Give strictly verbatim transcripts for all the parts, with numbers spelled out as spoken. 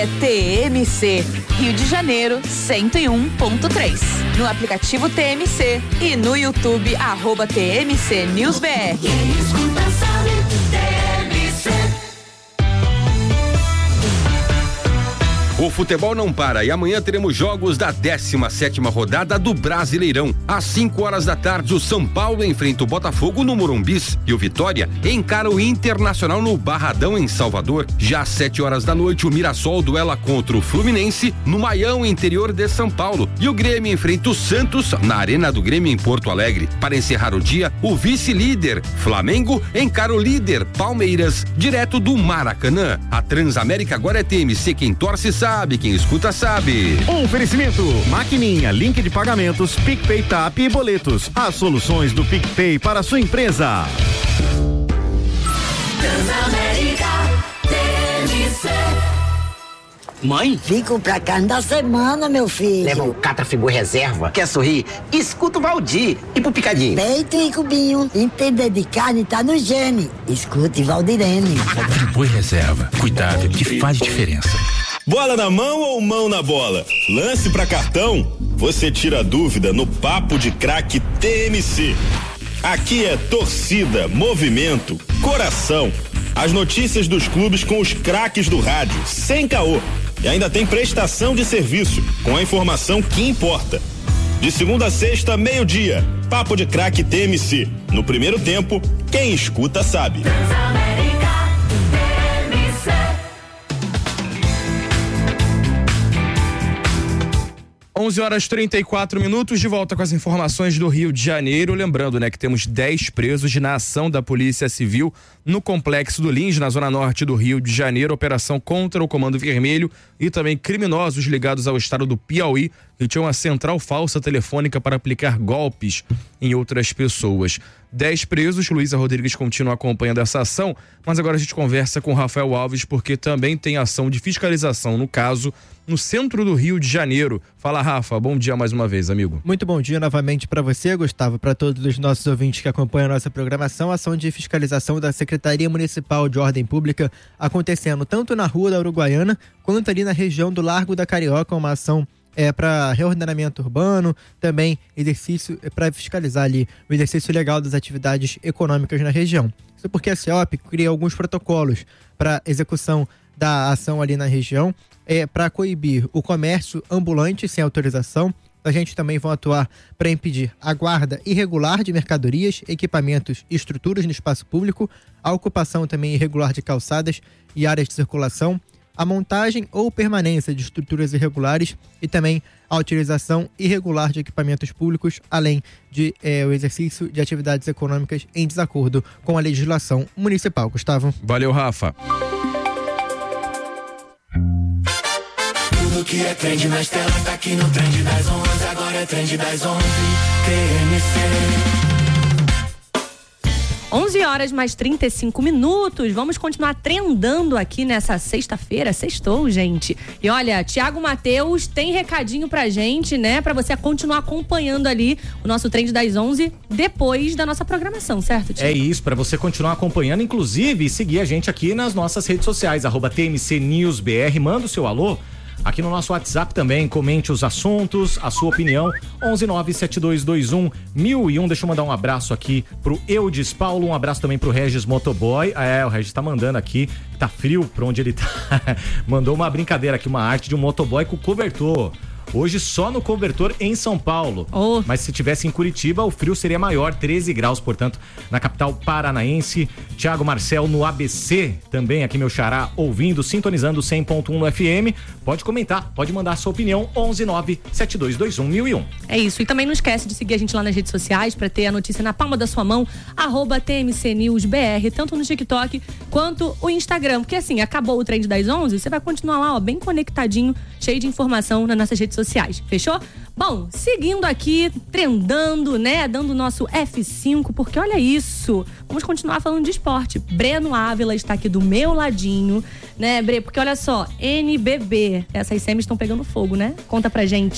T M C, Rio de Janeiro, cento e um ponto três. No aplicativo T M C e no YouTube, arroba T M C News B R. Quem escuta sabe, T M C. O futebol não para e amanhã teremos jogos da décima sétima rodada do Brasileirão. Às cinco horas da tarde, o São Paulo enfrenta o Botafogo no Morumbis e o Vitória encara o Internacional no Barradão, em Salvador. Já às sete horas da noite, o Mirassol duela contra o Fluminense no Maião, interior de São Paulo. E o Grêmio enfrenta o Santos na Arena do Grêmio, em Porto Alegre. Para encerrar o dia, o vice-líder Flamengo encara o líder Palmeiras, direto do Maracanã. A Transamérica agora é T M C, quem torce sabe. Sabe, quem escuta sabe. Oferecimento, maquininha, link de pagamentos, PicPay, Tap e boletos. As soluções do PicPay para a sua empresa. Transamérica, T M C. Mãe? Fico pra carne da semana, meu filho. Leva o Catrafigu Reserva. Quer sorrir? Escuta o Valdir. E pro Picadinho? Peito e cubinho. Entender de carne tá no gene. Escute Valdirene. Friboi Reserva. Cuidado que faz diferença. Bola na mão ou mão na bola? Lance pra cartão? Você tira a dúvida no Papo de Craque T M C. Aqui é torcida, movimento, coração. As notícias dos clubes com os craques do rádio, sem caô. E ainda tem prestação de serviço, com a informação que importa. De segunda a sexta, meio-dia, Papo de Craque T M C. No primeiro tempo, quem escuta sabe. onze horas e trinta e quatro minutos, de volta com as informações do Rio de Janeiro. Lembrando, né, que temos dez presos na ação da Polícia Civil no Complexo do Lins, na zona norte do Rio de Janeiro. Operação contra o Comando Vermelho e também criminosos ligados ao estado do Piauí, que tinham uma central falsa telefônica para aplicar golpes em outras pessoas. Dez presos, Luísa Rodrigues continua acompanhando essa ação, mas agora a gente conversa com Rafael Alves, porque também tem ação de fiscalização, no caso, no centro do Rio de Janeiro. Fala, Rafa, bom dia mais uma vez, amigo. Muito bom dia novamente para você, Gustavo, para todos os nossos ouvintes que acompanham a nossa programação. Ação de fiscalização da Secretaria Municipal de Ordem Pública acontecendo tanto na Rua da Uruguaiana quanto ali na região do Largo da Carioca, uma ação é para reordenamento urbano, também exercício é para fiscalizar ali o exercício legal das atividades econômicas na região. Isso porque a C E O P cria alguns protocolos para execução da ação ali na região, é para coibir o comércio ambulante sem autorização. A gente também vai atuar para impedir a guarda irregular de mercadorias, equipamentos e estruturas no espaço público, a ocupação também irregular de calçadas e áreas de circulação, a montagem ou permanência de estruturas irregulares e também a utilização irregular de equipamentos públicos, além de eh, o exercício de atividades econômicas em desacordo com a legislação municipal. Gustavo. Valeu, Rafa. Tudo que é trend nas telas tá aqui no Trend das onze, agora é Trend das onze, T M C. onze horas mais trinta e cinco minutos, vamos continuar trendando aqui nessa sexta-feira, sextou, gente. E olha, Thiago Mateus tem recadinho pra gente, né, pra você continuar acompanhando ali o nosso Trend das onze depois da nossa programação, certo, Thiago? É isso, pra você continuar acompanhando, inclusive seguir a gente aqui nas nossas redes sociais, arroba T M C News B R, manda o seu alô. Aqui no nosso WhatsApp também, comente os assuntos, a sua opinião, onze nove sete dois dois um mil e um. Deixa eu mandar um abraço aqui pro Eudes Paulo, um abraço também pro Regis Motoboy. É, o Regis tá mandando aqui, tá frio pra onde ele tá. Mandou uma brincadeira aqui, uma arte de um motoboy com cobertor. Hoje só no cobertor em São Paulo. Oh. Mas se tivesse em Curitiba, o frio seria maior, treze graus, portanto, na capital paranaense. Tiago Marcel no A B C, também aqui meu xará, ouvindo, sintonizando cem ponto um no F M. Pode comentar, pode mandar a sua opinião, onze nove sete dois dois um mil e um. É isso, e também não esquece de seguir a gente lá nas redes sociais para ter a notícia na palma da sua mão, arroba T M C News B R, tanto no TikTok quanto o Instagram. Porque assim, acabou o Trend das onze, você vai continuar lá, ó, bem conectadinho, cheio de informação nas nossas redes sociais, fechou? Bom, seguindo aqui, trendando, né, dando o nosso F cinco, porque olha isso, vamos continuar falando de esporte. Breno Ávila está aqui do meu ladinho, né, Bre, porque olha só, N B B, essas semis estão pegando fogo, né? Conta pra gente.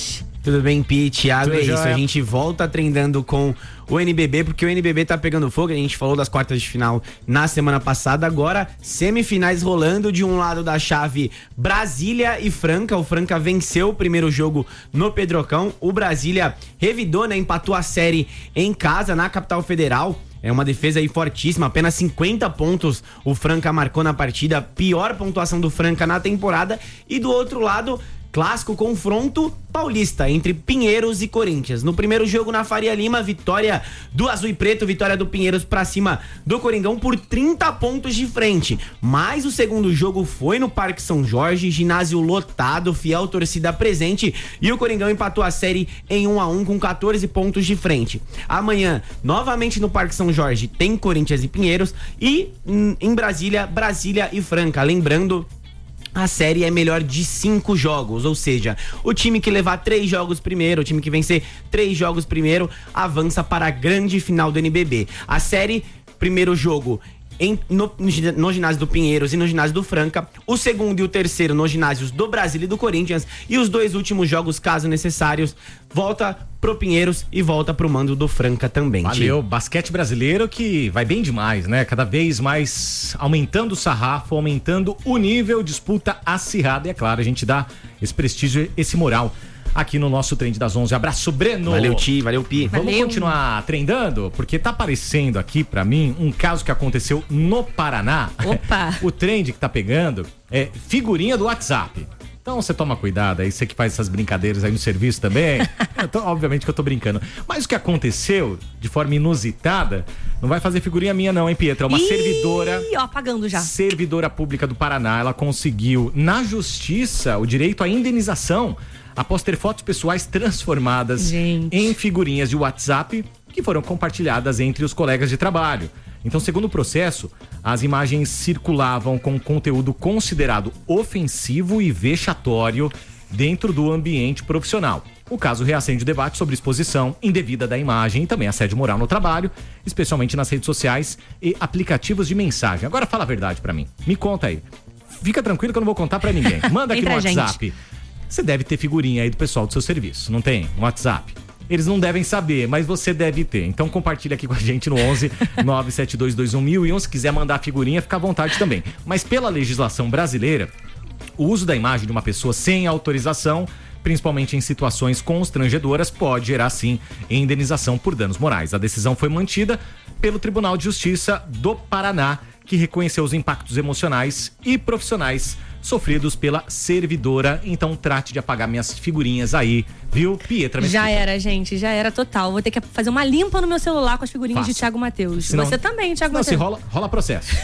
Tudo bem, Pi, Thiago, Tudo é jóia. isso. A gente volta trendando com o N B B, porque o N B B tá pegando fogo. A gente falou das quartas de final na semana passada. Agora, semifinais rolando. De um lado da chave, Brasília e Franca. O Franca venceu o primeiro jogo no Pedrocão. O Brasília revidou, né? Empatou a série em casa, na capital federal. É uma defesa aí fortíssima, apenas cinquenta pontos o Franca marcou na partida, pior pontuação do Franca na temporada. E do outro lado, clássico confronto paulista entre Pinheiros e Corinthians. No primeiro jogo na Faria Lima, vitória do Azul e Preto, vitória do Pinheiros pra cima do Coringão por trinta pontos de frente. Mas o segundo jogo foi no Parque São Jorge, ginásio lotado, fiel torcida presente, e o Coringão empatou a série em um a um com quatorze pontos de frente. Amanhã, novamente no Parque São Jorge, tem Corinthians e Pinheiros, e em Brasília, Brasília e Franca. Lembrando, a série é melhor de cinco jogos, ou seja, o time que levar três jogos primeiro, o time que vencer três jogos primeiro, avança para a grande final do N B B. A série, primeiro jogo em, no, no ginásio do Pinheiros e no ginásio do Franca, o segundo e o terceiro nos ginásios do Brasília e do Corinthians, e os dois últimos jogos, caso necessários, volta pro Pinheiros e volta pro mando do Franca também. Valeu, basquete brasileiro que vai bem demais, né? Cada vez mais aumentando o sarrafo, aumentando o nível, disputa acirrada, e é claro, a gente dá esse prestígio, esse moral aqui no nosso Trend das onze. Abraço, Breno. Valeu, Ti, valeu, Pi. Vamos Valeu. continuar trendando? Porque tá aparecendo aqui pra mim um caso que aconteceu no Paraná. Opa! O trend que tá pegando é figurinha do WhatsApp. Então você toma cuidado aí, você que faz essas brincadeiras aí no serviço também. Eu tô- obviamente que eu tô brincando. Mas o que aconteceu de forma inusitada, não vai fazer figurinha minha não, hein, Pietra? É uma Ih, servidora... ó, apagando já. Servidora pública do Paraná, ela conseguiu na justiça o direito à indenização após ter fotos pessoais transformadas Gente. em figurinhas de WhatsApp que foram compartilhadas entre os colegas de trabalho. Então, segundo o processo, as imagens circulavam com conteúdo considerado ofensivo e vexatório dentro do ambiente profissional. O caso reacende o debate sobre exposição indevida da imagem e também assédio moral no trabalho, especialmente nas redes sociais e aplicativos de mensagem. Agora fala a verdade pra mim. Me conta aí. Fica tranquilo que eu não vou contar pra ninguém. Manda aqui no Entre a gente. WhatsApp. Você deve ter figurinha aí do pessoal do seu serviço, não tem? No WhatsApp. Eles não devem saber, mas você deve ter. Então compartilha aqui com a gente no onze nove sete dois dois um mil e um. Se quiser mandar figurinha, fica à vontade também. Mas pela legislação brasileira, o uso da imagem de uma pessoa sem autorização, principalmente em situações constrangedoras, pode gerar sim indenização por danos morais. A decisão foi mantida pelo Tribunal de Justiça do Paraná, que reconheceu os impactos emocionais e profissionais sofridos pela servidora. Então trate de apagar minhas figurinhas aí, viu, Pietra Mesquita? Já era, gente, já era total. Vou ter que fazer uma limpa no meu celular com as figurinhas Faça. de Thiago Matheus. Senão- Você também, Thiago Não, se Matheus. rola, rola processo.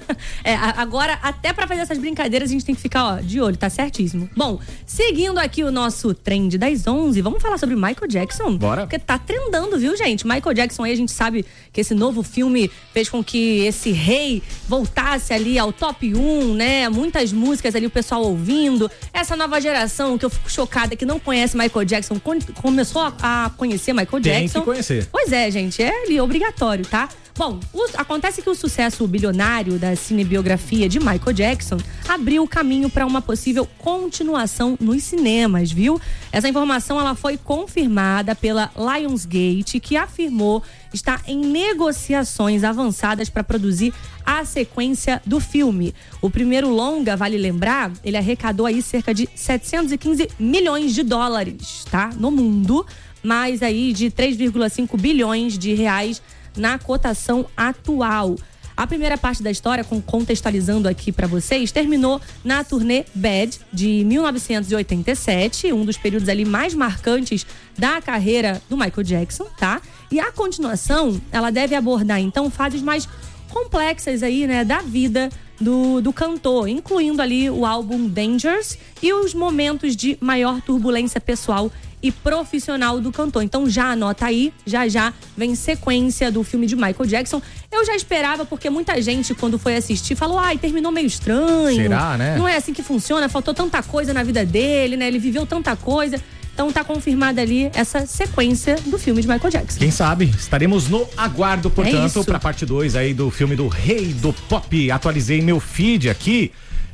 É, a- agora, até pra fazer essas brincadeiras, a gente tem que ficar, ó, de olho, tá certíssimo. Bom, seguindo aqui o nosso trend das onze, vamos falar sobre Michael Jackson? Bora. Porque tá trendando, viu, gente? Michael Jackson aí, a gente sabe que esse novo filme fez com que esse rei voltasse ali ao top um, né? Muitas músicas ali, o pessoal ouvindo. Essa nova geração, que eu fico chocada, que não conhece Michael Jackson, con- começou a, a conhecer Michael Tem Jackson. que conhecer. Pois é, gente, é ali obrigatório, tá? Bom, o- acontece que o sucesso bilionário da cinebiografia de Michael Jackson abriu o caminho para uma possível continuação nos cinemas, viu? Essa informação ela foi confirmada pela Lionsgate, que afirmou estar em negociações avançadas para produzir a sequência do filme. O primeiro longa, vale lembrar, ele arrecadou aí cerca de setecentos e quinze milhões de dólares, tá? No mundo, mais aí de três vírgula cinco bilhões de reais na cotação atual. A primeira parte da história, com- contextualizando aqui pra vocês, terminou na turnê Bad de mil novecentos e oitenta e sete, um dos períodos ali mais marcantes da carreira do Michael Jackson, tá? E a continuação, ela deve abordar então fases mais complexas aí, né, da vida do, do cantor, incluindo ali o álbum Dangerous e os momentos de maior turbulência pessoal e profissional do cantor. Então já anota aí, já já vem sequência do filme de Michael Jackson. Eu já esperava, porque muita gente, quando foi assistir, falou, ai, terminou meio estranho. Será, né? Não é assim que funciona, faltou tanta coisa na vida dele, né? Ele viveu tanta coisa. Então tá confirmada ali essa sequência do filme de Michael Jackson. Quem sabe? Estaremos no aguardo, portanto, isso. pra parte dois aí do filme do Rei do Pop. Atualizei meu feed aqui.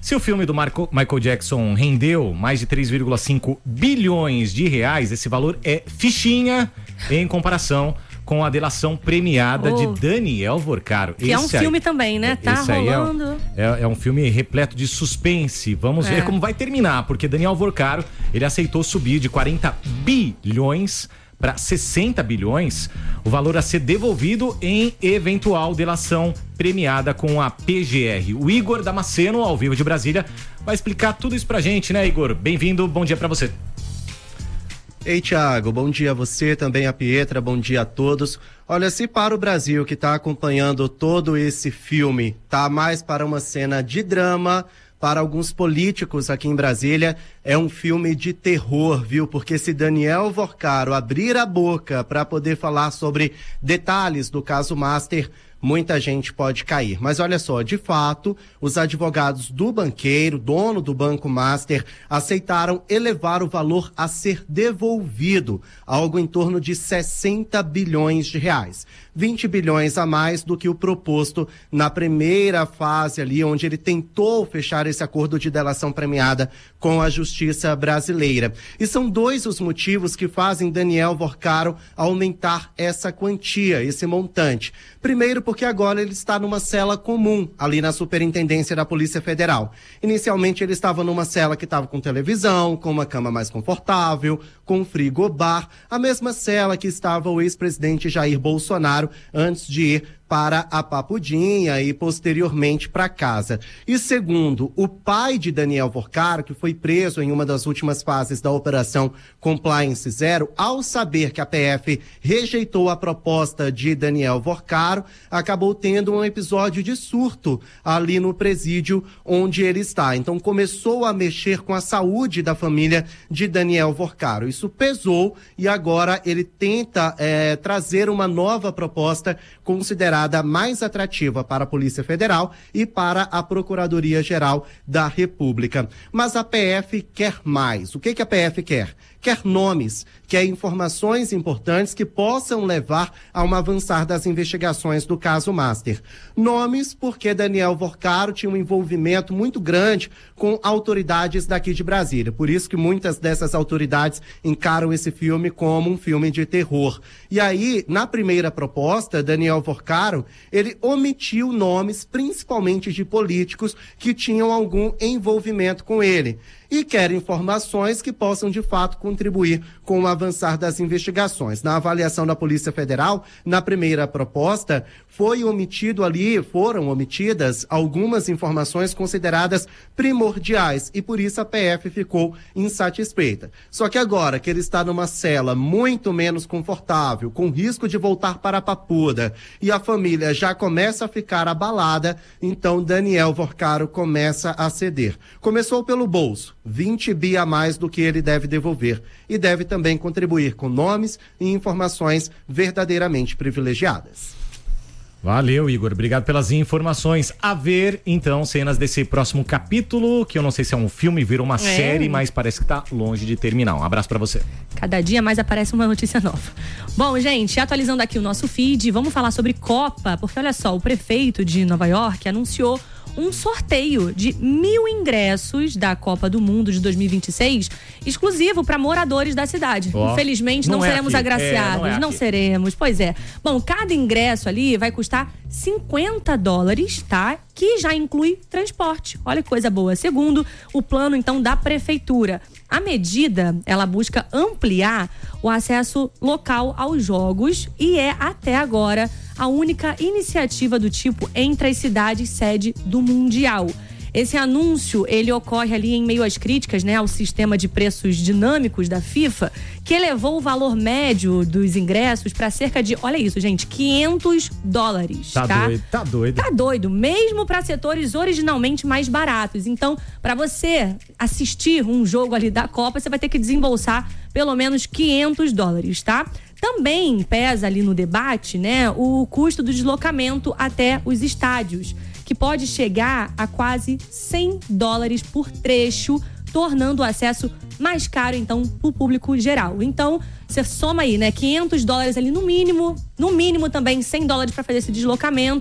Se o filme do Marco, Michael Jackson rendeu mais de três vírgula cinco bilhões de reais, esse valor é fichinha em comparação com a delação premiada oh. de Daniel Vorcaro. Que esse é um aí, filme também, né? Tá rolando. É, é, é um filme repleto de suspense. Vamos é. ver como vai terminar, porque Daniel Vorcaro, ele aceitou subir de quarenta bilhões para sessenta bilhões, o valor a ser devolvido em eventual delação premiada com a P G R. O Igor Damasceno, ao vivo de Brasília, vai explicar tudo isso pra gente, né, Igor? Bem-vindo, bom dia pra você. Ei, Thiago, bom dia a você, também a Pietra, bom dia a todos. Olha, se para o Brasil que está acompanhando todo esse filme, tá mais para uma cena de drama, para alguns políticos aqui em Brasília, é um filme de terror, viu? Porque se Daniel Vorcaro abrir a boca para poder falar sobre detalhes do caso Master, muita gente pode cair. Mas olha só, de fato, os advogados do banqueiro, dono do Banco Master, aceitaram elevar o valor a ser devolvido, algo em torno de sessenta bilhões de reais. vinte bilhões a mais do que o proposto na primeira fase ali, onde ele tentou fechar esse acordo de delação premiada com a justiça brasileira. E são dois os motivos que fazem Daniel Vorcaro aumentar essa quantia, esse montante. Primeiro, porque agora ele está numa cela comum, ali na Superintendência da Polícia Federal. Inicialmente ele estava numa cela que estava com televisão, com uma cama mais confortável, com frigobar, a mesma cela que estava o ex-presidente Jair Bolsonaro antes de ir para a Papudinha e posteriormente para casa. E segundo, o pai de Daniel Vorcaro, que foi preso em uma das últimas fases da Operação Compliance Zero, ao saber que a P F rejeitou a proposta de Daniel Vorcaro, acabou tendo um episódio de surto ali no presídio onde ele está. Então começou a mexer com a saúde da família de Daniel Vorcaro. Isso pesou e agora ele tenta é, trazer uma nova proposta considerada mais atrativa para a Polícia Federal e para a Procuradoria-Geral da República. Mas a P F quer mais. O que que a P F quer? Quer nomes, quer informações importantes que possam levar a um avançar das investigações do caso Master. Nomes porque Daniel Vorcaro tinha um envolvimento muito grande com autoridades daqui de Brasília. Por isso que muitas dessas autoridades encaram esse filme como um filme de terror. E aí, na primeira proposta, Daniel Vorcaro, ele omitiu nomes, principalmente de políticos que tinham algum envolvimento com ele. E quer informações que possam, de fato, contribuir com o avançar das investigações. Na avaliação da Polícia Federal, na primeira proposta, foi omitido ali, foram omitidas algumas informações consideradas primordiais e por isso a P F ficou insatisfeita. Só que agora que ele está numa cela muito menos confortável, com risco de voltar para a Papuda e a família já começa a ficar abalada, então Daniel Vorcaro começa a ceder. Começou pelo bolso, vinte bi a mais do que ele deve devolver e deve também contribuir com nomes e informações verdadeiramente privilegiadas. Valeu, Igor. Obrigado pelas informações. A ver, então, cenas desse próximo capítulo, que eu não sei se é um filme, virou uma é. série, mas parece que tá longe de terminar. Um abraço pra você. Cada dia mais aparece uma notícia nova. Bom, gente, atualizando aqui o nosso feed, vamos falar sobre Copa, porque olha só, o prefeito de Nova York anunciou um sorteio de mil ingressos da Copa do Mundo de dois mil e vinte e seis, exclusivo para moradores da cidade. Oh, Infelizmente, não, não é seremos aqui. agraciados, é, não, é não seremos. Pois é. Bom, cada ingresso ali vai custar cinquenta dólares, tá? Que já inclui transporte. Olha que coisa boa. Segundo o plano, então, da prefeitura. A medida, ela busca ampliar o acesso local aos jogos e é, até agora, a única iniciativa do tipo entre as cidades sede do Mundial. Esse anúncio, ele ocorre ali em meio às críticas, né, ao sistema de preços dinâmicos da FIFA, que elevou o valor médio dos ingressos para cerca de, olha isso, gente, quinhentos dólares. Tá, tá doido, tá doido. Tá doido, mesmo para setores originalmente mais baratos. Então, para você assistir um jogo ali da Copa, você vai ter que desembolsar pelo menos quinhentos dólares, tá? Também pesa ali no debate, né, o custo do deslocamento até os estádios, que pode chegar a quase cem dólares por trecho, tornando o acesso mais caro, então, para o público geral. Então, você soma aí, né, quinhentos dólares ali no mínimo, no mínimo também cem dólares para fazer esse deslocamento.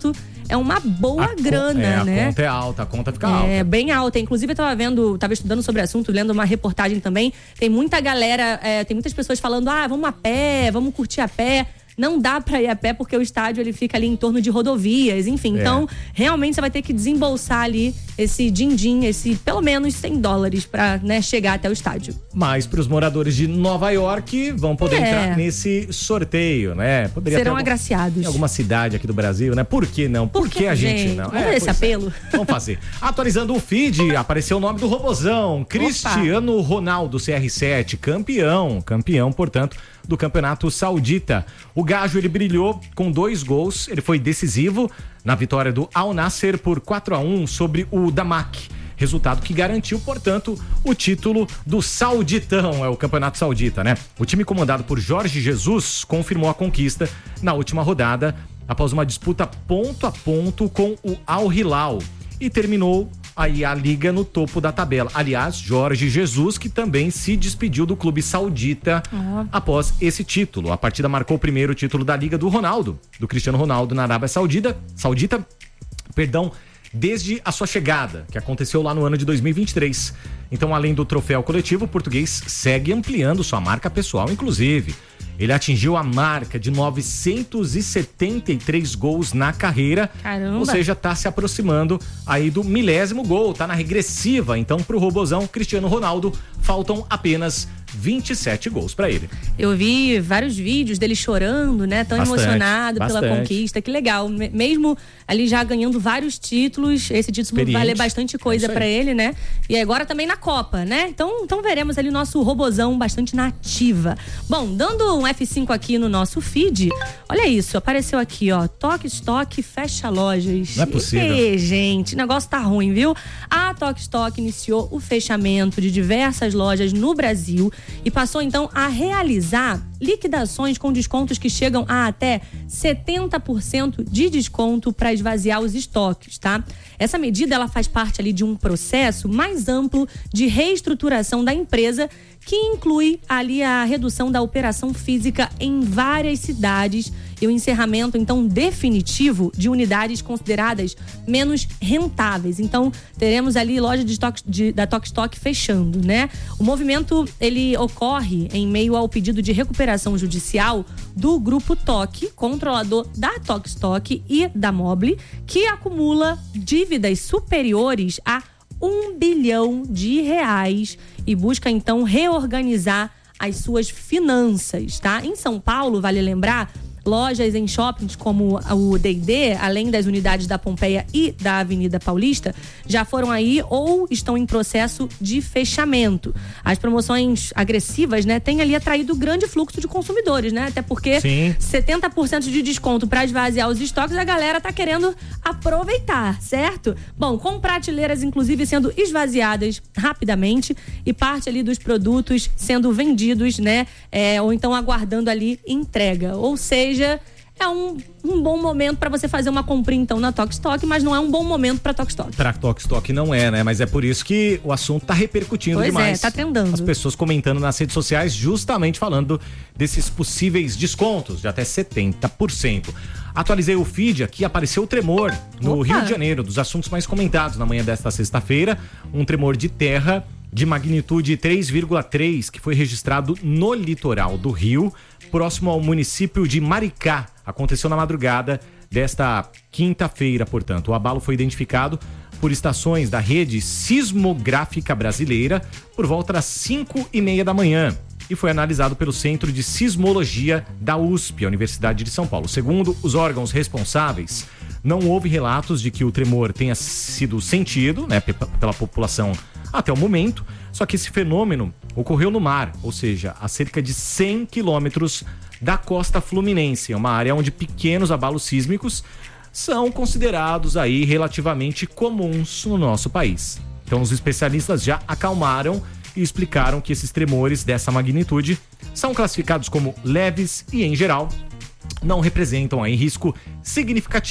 é uma boa A con- grana, é, né? A conta é alta, a conta fica alta. É, bem alta. Inclusive, eu tava vendo, tava estudando sobre o assunto, lendo uma reportagem também. Tem muita galera, é, tem muitas pessoas falando, ah, vamos a pé, vamos curtir a pé. Não dá pra ir a pé porque o estádio ele fica ali em torno de rodovias, enfim. É. Então, realmente você vai ter que desembolsar ali esse din-din, esse pelo menos cem dólares pra, né, chegar até o estádio. Mas para os moradores de Nova York vão poder É. entrar nesse sorteio, né? Poderia Serão ter algum- agraciados. Em alguma cidade aqui do Brasil, né? Por que não? Por, Por que que, a gente, gente? não? Vamos ver esse pois é. apelo. Vamos fazer. Atualizando o feed, apareceu o nome do robozão, Cristiano Ronaldo, C R sete, campeão, campeão, portanto, do Campeonato Saudita. O Gajo, ele brilhou com dois gols, ele foi decisivo na vitória do Al Nassr por quatro a um sobre o Damak. Resultado que garantiu, portanto, o título do Sauditão, é o Campeonato Saudita, né? O time comandado por Jorge Jesus confirmou a conquista na última rodada, após uma disputa ponto a ponto com o Al Hilal. E terminou aí a liga no topo da tabela. Aliás, Jorge Jesus, que também se despediu do clube saudita Uhum. após esse título. A partida marcou o primeiro título da liga do Ronaldo, do Cristiano Ronaldo na Arábia Saudita, Saudita, perdão, desde a sua chegada, que aconteceu lá no ano de dois mil e vinte e três. Então, além do troféu coletivo, o português segue ampliando sua marca pessoal, inclusive. Ele atingiu a marca de novecentos e setenta e três gols na carreira. Caramba. Ou seja, tá se aproximando aí do milésimo gol, tá na regressiva. Então, pro robozão Cristiano Ronaldo, faltam apenas vinte e sete gols pra ele. Eu vi vários vídeos dele chorando, né? Tão Bastante, emocionado pela bastante. conquista. Que legal. Me- Mesmo ali já ganhando vários títulos, esse título Experiente. vale bastante coisa É isso aí. pra ele, né? E agora também na Copa, né? Então, então veremos ali o nosso robozão bastante na ativa. Bom, dando um F cinco aqui no nosso feed, olha isso, apareceu aqui, ó, Toque Stock fecha lojas. Não é possível. E, gente, o negócio tá ruim, viu? A Toque Stock iniciou o fechamento de diversas lojas no Brasil e passou então a realizar liquidações com descontos que chegam a até setenta por cento de desconto para esvaziar os estoques, tá? Essa medida ela faz parte ali de um processo mais amplo de reestruturação da empresa que inclui ali a redução da operação física em várias cidades e o encerramento, então, definitivo de unidades consideradas menos rentáveis. Então, teremos ali loja de estoque, de, da Toque Stock fechando, né? O movimento, ele ocorre em meio ao pedido de recuperação judicial do Grupo Toque, controlador da Toque Stock e da Mobile, que acumula dívidas superiores a um bilhão de reais e busca então reorganizar as suas finanças, tá? Em São Paulo, vale lembrar, lojas em shoppings como o D e D, além das unidades da Pompeia e da Avenida Paulista, já foram aí ou estão em processo de fechamento. As promoções agressivas, né, têm ali atraído grande fluxo de consumidores, né? Até porque Sim. setenta por cento de desconto para esvaziar os estoques, a galera tá querendo aproveitar, certo? Bom, com prateleiras inclusive sendo esvaziadas rapidamente e parte ali dos produtos sendo vendidos, né? É, ou então aguardando ali entrega. Ou seja, é um, um bom momento para você fazer uma comprinha então na Toque Stock, mas não é um bom momento para Toque Stock. Pra Toque Stock não é, né? Mas é por isso que o assunto tá repercutindo Pois demais. é, tá trendando. As pessoas comentando nas redes sociais, justamente falando desses possíveis descontos de até setenta por cento. Atualizei o feed aqui, apareceu o tremor no Opa. Rio de Janeiro, dos assuntos mais comentados na manhã desta sexta-feira. Um tremor de terra de magnitude três vírgula três que foi registrado no litoral do Rio, próximo ao município de Maricá. Aconteceu na madrugada desta quinta-feira, portanto. O abalo foi identificado por estações da rede sismográfica brasileira por volta das cinco e meia da manhã e foi analisado pelo Centro de Sismologia da U S P, a Universidade de São Paulo. Segundo os órgãos responsáveis, não houve relatos de que o tremor tenha sido sentido, né, pela população até o momento, só que esse fenômeno ocorreu no mar, ou seja, a cerca de cem quilômetros da costa fluminense, uma área onde pequenos abalos sísmicos são considerados aí relativamente comuns no nosso país. Então os especialistas já acalmaram e explicaram que esses tremores dessa magnitude são classificados como leves e, em geral, não representam aí risco significativo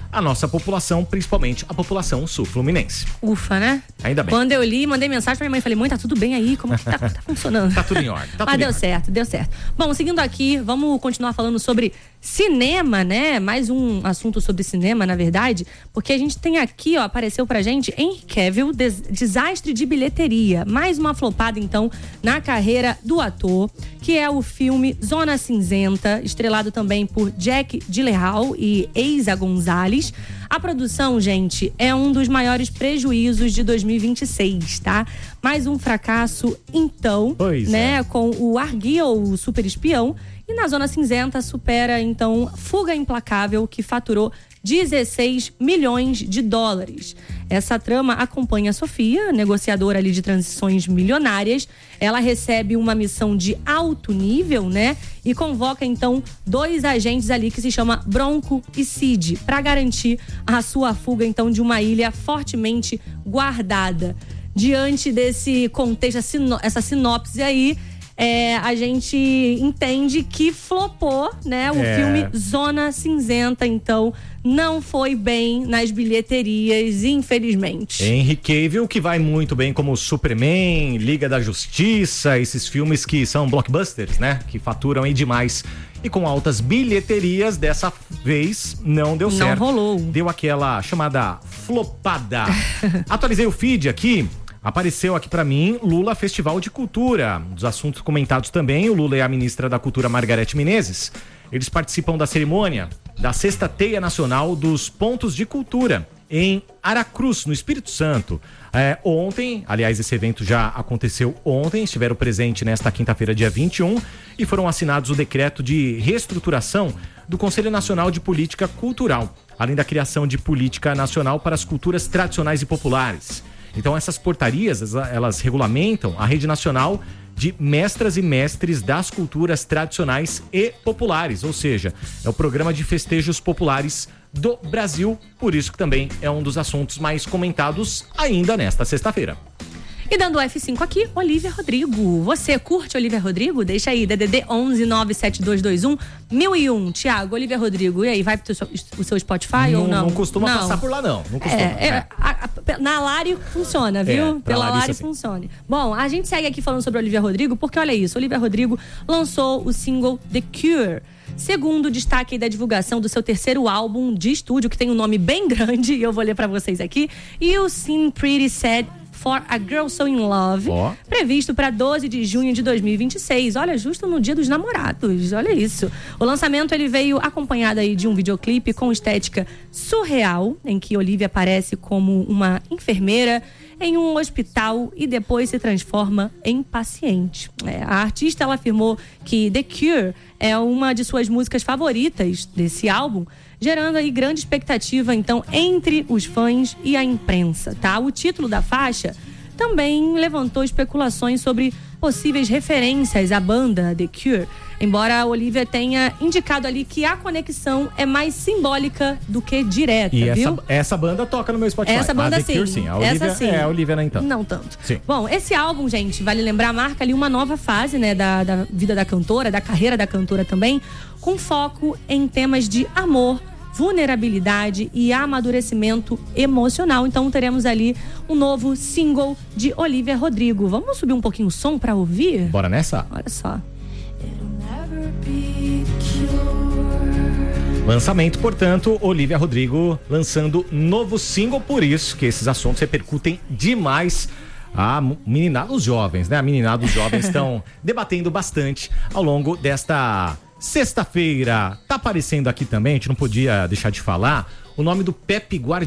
a nossa população, principalmente a população sul-fluminense. Ufa, né? Ainda bem. Quando eu li, mandei mensagem pra minha mãe, falei, mãe, tá tudo bem aí? Como que tá, tá funcionando? Tá tudo em ordem. Tá Mas tudo deu em ordem. certo, deu certo. Bom, seguindo aqui, vamos continuar falando sobre cinema, né? Mais um assunto sobre cinema, na verdade, porque a gente tem aqui, ó, apareceu pra gente Henry Cavill, des- desastre de bilheteria. Mais uma flopada, então, na carreira do ator, que é o filme Zona Cinzenta, estrelado também por Jack Gyllenhaal e Eiza Gonzalez. A produção, gente, é um dos maiores prejuízos de dois mil e vinte e seis, tá? Mais um fracasso, então, Pois né? é. Com o Arguil, o super espião. E na Zona Cinzenta supera, então, Fuga Implacável, que faturou dezesseis milhões de dólares. Essa trama acompanha a Sofia, negociadora ali de transições milionárias. Ela recebe uma missão de alto nível, né? E convoca, então, dois agentes ali que se chama Bronco e Cid, para garantir a sua fuga, então, de uma ilha fortemente guardada. Diante desse contexto, essa sinopse aí, É, a gente entende que flopou, né? O É. filme Zona Cinzenta, então, não foi bem nas bilheterias, infelizmente. Henry Cavill, que vai muito bem como Superman, Liga da Justiça, esses filmes que são blockbusters, né? Que faturam aí demais. E com altas bilheterias, dessa vez não deu Não certo. rolou. Deu aquela chamada flopada. Atualizei o feed aqui. Apareceu aqui pra mim Lula Festival de Cultura. Um dos assuntos comentados também, o Lula e a ministra da Cultura Margarete Menezes. Eles participam da cerimônia da Sexta Teia Nacional dos Pontos de Cultura em Aracruz, no Espírito Santo. É, ontem, aliás, esse evento já aconteceu ontem, estiveram presentes nesta quinta-feira, dia vinte e um, e foram assinados o decreto de reestruturação do Conselho Nacional de Política Cultural, além da criação de política nacional para as culturas tradicionais e populares. Então essas portarias, elas regulamentam a Rede Nacional de Mestras e Mestres das Culturas Tradicionais e Populares, ou seja, é o programa de festejos populares do Brasil, por isso que também é um dos assuntos mais comentados ainda nesta sexta-feira. E dando o F cinco aqui, Olivia Rodrigo. Você curte Olivia Rodrigo? Deixa aí, D D D onze nove sete dois dois um mil e um. Tiago, Olivia Rodrigo, e aí, vai pro seu, o seu Spotify não, ou não? Não costuma não. passar por lá, não. Não costuma. É, é, a, a, na Lari funciona, viu? É, pra Pela Larissa, Lari sim. funciona. Bom, a gente segue aqui falando sobre Olivia Rodrigo, porque olha isso, Olivia Rodrigo lançou o single The Cure. Segundo destaque aí da divulgação do seu terceiro álbum de estúdio, que tem um nome bem grande, e eu vou ler pra vocês aqui. E o Seem Pretty Sad For a Girl So In Love, Ó. previsto para doze de junho de dois mil e vinte e seis. Olha, justo no Dia dos Namorados. Olha isso. O lançamento ele veio acompanhado aí de um videoclipe com estética surreal, em que Olivia aparece como uma enfermeira em um hospital e depois se transforma em paciente. É, a artista ela afirmou que The Cure é uma de suas músicas favoritas desse álbum, gerando aí grande expectativa, então, entre os fãs e a imprensa, tá? O título da faixa também levantou especulações sobre possíveis referências à banda The Cure, embora a Olivia tenha indicado ali que a conexão é mais simbólica do que direta, E viu? essa, essa banda toca no meu Spotify. Essa banda a The Cure, sim. sim. A Olivia, Essa sim. É, a Olivia não então. Não tanto. Sim. Bom, esse álbum, gente, vale lembrar, marca ali uma nova fase, né, da, da vida da cantora, da carreira da cantora também, com foco em temas de amor, vulnerabilidade e amadurecimento emocional. Então teremos ali um novo single de Olivia Rodrigo. Vamos subir um pouquinho o som pra ouvir? Bora nessa? Olha só. Lançamento, portanto, Olivia Rodrigo lançando novo single, por isso que esses assuntos repercutem demais a meninados jovens, né? A meninados jovens estão debatendo bastante ao longo desta sexta-feira. Tá aparecendo aqui também, a gente não podia deixar de falar, o nome do Pepe Guardiola.